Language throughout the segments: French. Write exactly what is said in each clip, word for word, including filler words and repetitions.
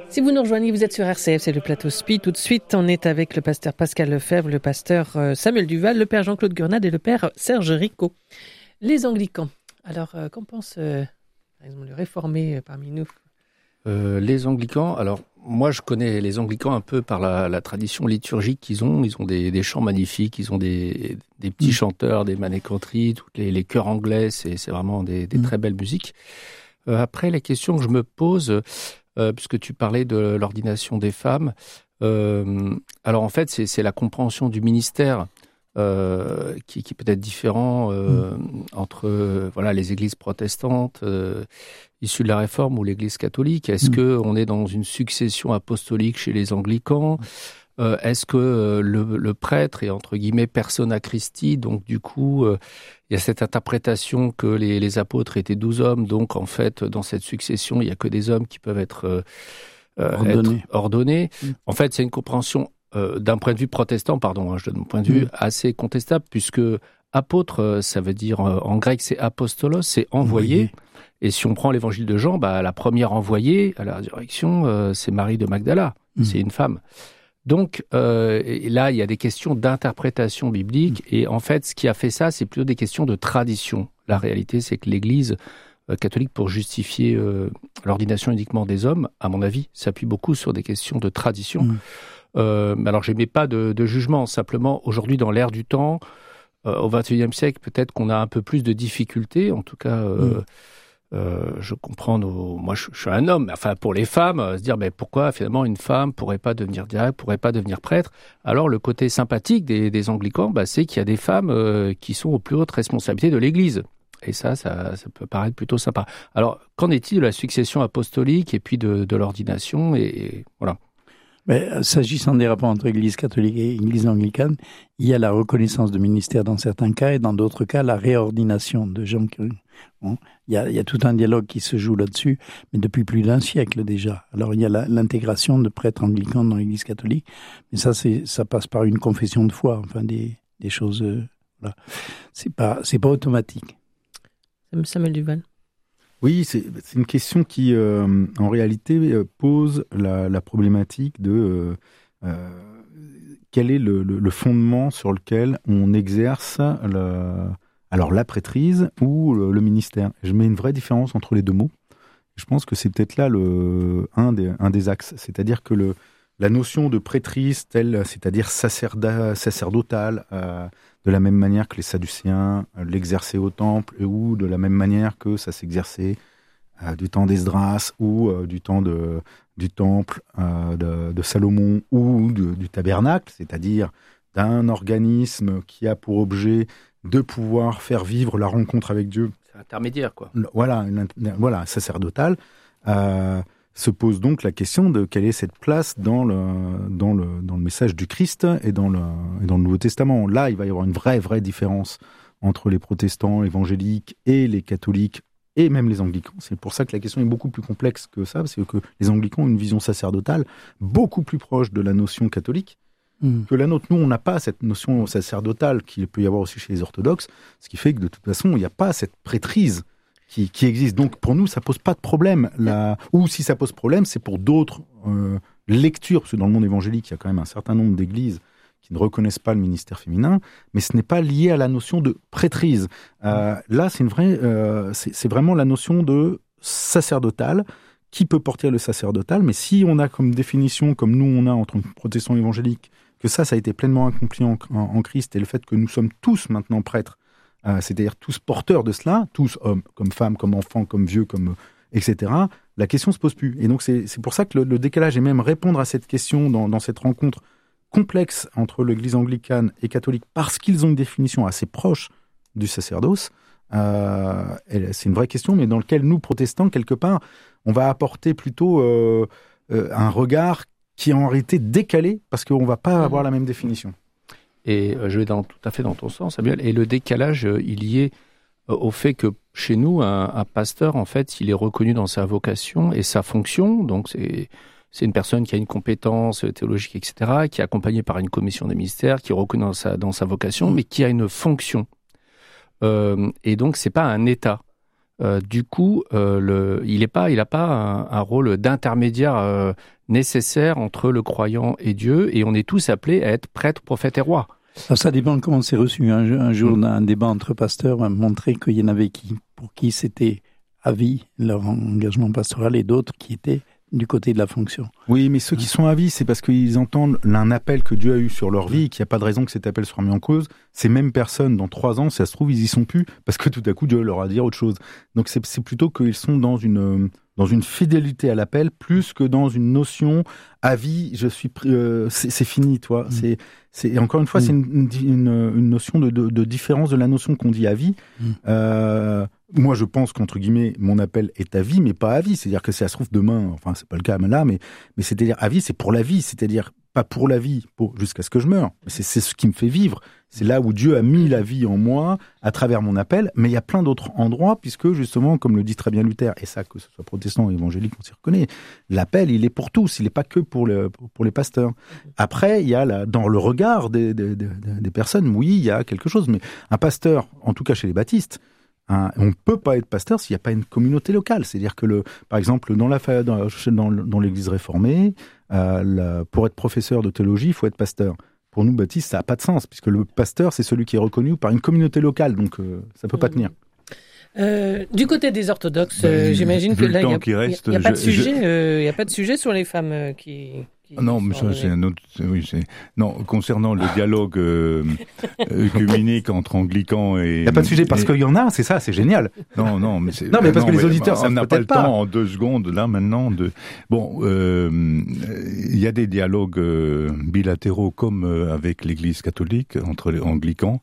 Si vous nous rejoignez, vous êtes sur R C F, c'est le plateau S P I. Tout de suite, on est avec le pasteur Pascal Lefebvre, le pasteur Samuel Duval, le père Jean-Claude Gurnade et le père Serge Ricot. Les anglicans. Alors, euh, qu'en pense euh, par exemple, le réformé parmi nous euh, Les anglicans, alors moi je connais les anglicans un peu par la, la tradition liturgique qu'ils ont. Ils ont des, des chants magnifiques, ils ont des, des petits mmh. chanteurs, des manécanteries, toutes les, les chœurs anglais, c'est, c'est vraiment des, des mmh. très belles musiques. Euh, après, la question que je me pose... Euh, puisque tu parlais de l'ordination des femmes. Euh, alors en fait, c'est, c'est la compréhension du ministère euh, qui, qui peut être différent euh, mmh. entre euh, voilà, les églises protestantes euh, issues de la Réforme ou l'église catholique. Est-ce mmh. qu'on est dans une succession apostolique chez les anglicans ? Euh, est-ce que euh, le, le prêtre est entre guillemets persona Christi, donc du coup euh, il y a cette interprétation que les, les apôtres étaient douze hommes, donc en fait dans cette succession il y a que des hommes qui peuvent être, euh, ordonnés. être ordonnés. Mmh. En fait c'est une compréhension euh, d'un point de vue protestant, pardon, hein, je donne mon point de vue, mmh. assez contestable, puisque apôtre ça veut dire euh, en grec c'est apostolos, c'est envoyé. Oui. Et si on prend l'évangile de Jean, bah, la première envoyée à la résurrection euh, c'est Marie de Magdala, mmh. c'est une femme. Donc euh, là, il y a des questions d'interprétation biblique mmh. et en fait, ce qui a fait ça, c'est plutôt des questions de tradition. La réalité, c'est que l'Église euh, catholique, pour justifier euh, l'ordination uniquement des hommes, à mon avis, s'appuie beaucoup sur des questions de tradition. Mmh. Euh, alors, je n'émets pas de, de jugement, simplement, aujourd'hui, dans l'ère du temps, euh, au vingt et unième siècle, peut-être qu'on a un peu plus de difficultés, en tout cas... Euh, mmh. Euh, je comprends nos... Moi, je, je suis un homme, mais enfin, pour les femmes, euh, se dire mais pourquoi finalement une femme pourrait pas devenir diacre, pourrait pas devenir prêtre. Alors, le côté sympathique des, des anglicans, bah, c'est qu'il y a des femmes euh, qui sont aux plus hautes responsabilités de l'Église. Et ça, ça, ça peut paraître plutôt sympa. Alors, qu'en est-il de la succession apostolique et puis de, de l'ordination et, et voilà. Mais, s'agissant des rapports entre Église catholique et Église anglicane, il y a la reconnaissance de ministère dans certains cas et dans d'autres cas, la réordination de gens qui... Bon, il, y a, il y a tout un dialogue qui se joue là-dessus, mais depuis plus d'un siècle déjà. Alors, il y a la, l'intégration de prêtres anglicans dans l'Église catholique, mais ça, c'est, ça passe par une confession de foi, enfin, des, des choses... Euh, voilà. C'est pas, c'est pas automatique. Samuel Duval. Oui, c'est, c'est une question qui, euh, en réalité, euh, pose la, la problématique de euh, euh, quel est le, le, le fondement sur lequel on exerce le, alors la prêtrise ou le, le ministère. Je mets une vraie différence entre les deux mots. Je pense que c'est peut-être là le, un, des, un des axes. C'est-à-dire que le, la notion de prêtrise, telle, c'est-à-dire sacerda, sacerdotale, euh, de la même manière que les Sadducéens l'exerçaient au temple, ou de la même manière que ça s'exerçait euh, du temps d'Esdras, ou euh, du temps de, du temple euh, de, de Salomon, ou de, du tabernacle, c'est-à-dire d'un organisme qui a pour objet de pouvoir faire vivre la rencontre avec Dieu. C'est intermédiaire, quoi. Voilà, voilà sacerdotal. Euh, se pose donc la question de quelle est cette place dans le, dans le, dans le message du Christ et dans, le, et dans le Nouveau Testament. Là, il va y avoir une vraie, vraie différence entre les protestants évangéliques et les catholiques et même les anglicans. C'est pour ça que la question est beaucoup plus complexe que ça, parce que les anglicans ont une vision sacerdotale beaucoup plus proche de la notion catholique mmh. que la nôtre. Nous, on n'a pas cette notion sacerdotale qu'il peut y avoir aussi chez les orthodoxes, ce qui fait que de toute façon, il n'y a pas cette prêtrise Qui, qui existe. Donc pour nous, ça pose pas de problème. Là, ou si ça pose problème, c'est pour d'autres euh, lectures, parce que dans le monde évangélique, il y a quand même un certain nombre d'églises qui ne reconnaissent pas le ministère féminin, mais ce n'est pas lié à la notion de prêtrise. Euh, là, c'est une vraie, euh, c'est, c'est vraiment la notion de sacerdotal qui peut porter le sacerdotal, mais si on a comme définition, comme nous on a en tant que protestants évangéliques, que ça, ça a été pleinement accompli en, en, en Christ, et le fait que nous sommes tous maintenant prêtres, Euh, c'est-à-dire tous porteurs de cela, tous hommes, comme femmes, comme enfants, comme vieux, comme et cetera. La question se pose plus. Et donc c'est, c'est pour ça que le, le décalage, et même répondre à cette question dans, dans cette rencontre complexe entre l'Église anglicane et catholique, parce qu'ils ont une définition assez proche du sacerdoce, euh, c'est une vraie question, mais dans laquelle nous, protestants, quelque part, on va apporter plutôt euh, euh, un regard qui est en réalité décalé, parce qu'on ne va pas avoir la même définition. Et je vais dans, tout à fait dans ton sens, Samuel. Et le décalage, il y est au fait que chez nous, un, un pasteur, en fait, il est reconnu dans sa vocation et sa fonction. Donc, c'est, c'est une personne qui a une compétence théologique, et cetera, qui est accompagnée par une commission des ministères, qui est reconnue dans sa, dans sa vocation, mais qui a une fonction. Euh, et donc, c'est pas un état. Euh, du coup, euh, le, il n'a pas, il a pas un, un rôle d'intermédiaire euh, nécessaire entre le croyant et Dieu, et on est tous appelés à être prêtres, prophètes et rois. Alors ça dépend de comment c'est reçu. Un, un jour, mmh. un débat entre pasteurs m'a montré qu'il y en avait qui, pour qui c'était à vie leur engagement pastoral, et d'autres qui étaient du côté de la fonction. Oui, mais ceux qui sont à vie, c'est parce qu'ils entendent un appel que Dieu a eu sur leur vie et qu'il n'y a pas de raison que cet appel soit remis en cause. Ces mêmes personnes, dans trois ans, si ça se trouve, ils y sont plus parce que tout à coup, Dieu leur a dit autre chose. Donc c'est, c'est plutôt qu'ils sont dans une, dans une fidélité à l'appel plus que dans une notion à vie, je suis, euh, c'est, c'est fini, toi. Mmh. C'est, c'est, et encore une fois, mmh. c'est une, une, une notion de, de, de différence de la notion qu'on dit à vie. Mmh. Euh, Moi, je pense qu'entre guillemets, mon appel est à vie, mais pas à vie. C'est-à-dire que si ça se trouve demain, enfin, c'est pas le cas là, mais, mais c'est-à-dire à vie, c'est pour la vie. C'est-à-dire pas pour la vie, pour, jusqu'à ce que je meure. C'est, c'est ce qui me fait vivre. C'est là où Dieu a mis la vie en moi à travers mon appel. Mais il y a plein d'autres endroits, puisque justement, comme le dit très bien Luther, et ça, que ce soit protestant ou évangélique, on s'y reconnaît, l'appel, il est pour tous. Il n'est pas que pour, le, pour les pasteurs. Après, il y a la, dans le regard des, des, des, des personnes, oui, il y a quelque chose. Mais un pasteur, en tout cas chez les baptistes, Hein, on ne peut pas être pasteur s'il n'y a pas une communauté locale. C'est-à-dire que, le, par exemple, dans, la, dans, dans, dans l'Église réformée, euh, la, pour être professeur de théologie, il faut être pasteur. Pour nous, baptistes, ça n'a pas de sens, puisque le pasteur, c'est celui qui est reconnu par une communauté locale, donc euh, ça ne peut mmh. pas tenir. Euh, du côté des orthodoxes, euh, j'imagine que là, il n'y a, a, a, euh, a pas de sujet sur les femmes euh, qui... Non, mais ça, c'est un autre. Oui, c'est. Non, concernant le dialogue euh, œcuménique entre anglicans et. Il n'y a pas de sujet parce qu'il y en a, c'est ça, c'est génial. Non, non, mais c'est. Non, mais parce non, que les auditeurs, on n'a pas le pas. temps en deux secondes là maintenant de. Bon, euh, il y a des dialogues euh, bilatéraux comme euh, avec l'Église catholique entre les anglicans.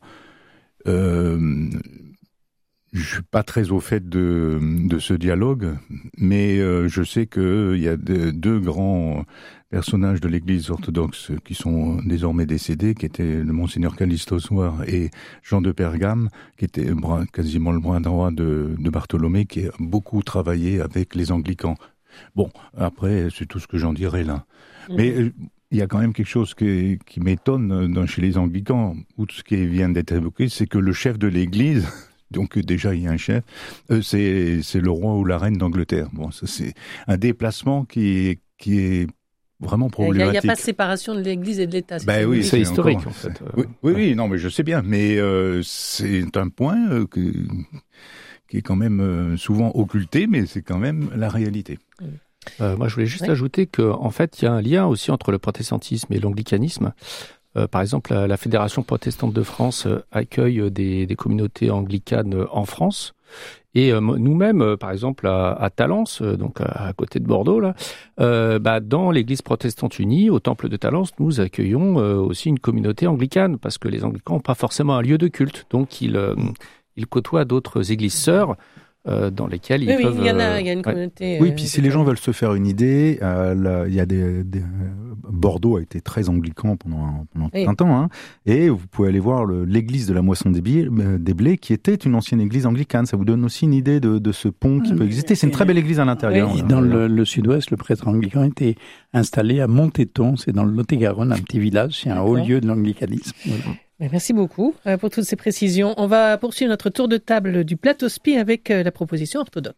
Euh, Je suis pas très au fait de, de ce dialogue, mais euh, je sais qu'il y a de, deux grands personnages de l'Église orthodoxe qui sont désormais décédés, qui étaient le Monseigneur Callisto Soir et Jean de Pergame, qui était bras, quasiment le bras droit de, de Bartholomé, qui a beaucoup travaillé avec les anglicans. Bon, après, c'est tout ce que j'en dirais là. Mmh. Mais euh, il y a quand même quelque chose qui, qui m'étonne dans, chez les anglicans, ou tout ce qui vient d'être évoqué, c'est que le chef de l'Église... Donc déjà il y a un chef, euh, c'est c'est le roi ou la reine d'Angleterre. Bon, ça c'est un déplacement qui est qui est vraiment problématique. Il n'y a, a pas de séparation de l'Église et de l'État. C'est, ben oui, c'est, c'est historique encore, en fait. Oui, oui, oui, non, mais je sais bien, mais euh, c'est un point euh, que, qui est quand même euh, souvent occulté, mais c'est quand même la réalité. Oui. Euh, moi, je voulais juste oui. ajouter qu'en fait, il y a un lien aussi entre le protestantisme et l'anglicanisme. Euh, par exemple, la, la Fédération protestante de France euh, accueille des, des communautés anglicanes euh, en France. Et euh, nous-mêmes, euh, par exemple, à, à Talence, euh, donc à, à côté de Bordeaux, là, euh, bah, dans l'Église protestante unie, au Temple de Talence, nous accueillons euh, aussi une communauté anglicane, parce que les anglicans n'ont pas forcément un lieu de culte. Donc, ils, euh, ils côtoient d'autres églises sœurs. Euh, dans lesquels ils oui, peuvent... Oui, il y en a, il y a une communauté... Ouais. Euh, oui, puis si les gens veulent se faire une idée, euh, là, il y a des, des... Bordeaux a été très anglican pendant, pendant oui. un temps, hein, et vous pouvez aller voir le, l'église de la Moisson des, Blés, des Blés, qui était une ancienne église anglicane. Ça vous donne aussi une idée de, de ce pont qui mmh. peut exister. C'est une très belle église à l'intérieur. Oui, dans le, le sud-ouest, le prêtre anglican était installé à Montéton, c'est dans le Lot-et-Garonne, un petit village, c'est un D'accord. haut lieu de l'anglicanisme. Voilà. Merci beaucoup pour toutes ces précisions. On va poursuivre notre tour de table du plateau S P I avec la proposition orthodoxe.